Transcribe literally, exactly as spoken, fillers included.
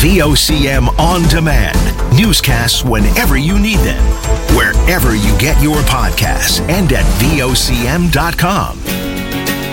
V O C M On Demand. Newscasts whenever you need them. Wherever you get your podcasts and at V O C M dot com.